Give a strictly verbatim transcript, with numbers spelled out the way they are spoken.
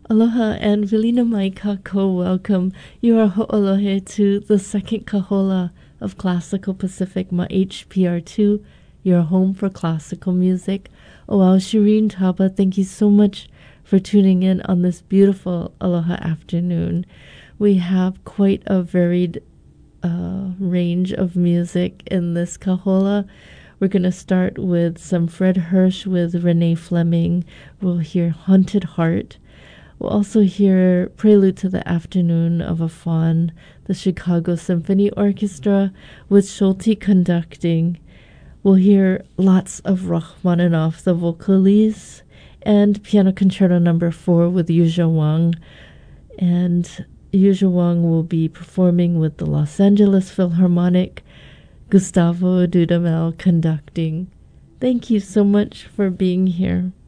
Aloha and Vilina mai kako, welcome. You are ho'olohe to the second kahola of Classical Pacific Ma H P R two, your home for classical music. Oh wow, Shireen Taba, thank you so much for tuning in on this beautiful Aloha afternoon. We have quite a varied uh, range of music in this kahola. We're going to start with some Fred Hirsch with Renee Fleming. We'll hear Haunted Heart. We'll also hear Prelude to the Afternoon of a Faun, the Chicago Symphony Orchestra, with Schulte conducting. We'll hear lots of Rachmaninoff, the Vocalise, and Piano Concerto Number four with Yuzha Wang. And Yuzha Wang will be performing with the Los Angeles Philharmonic, Gustavo Dudamel conducting. Thank you so much for being here.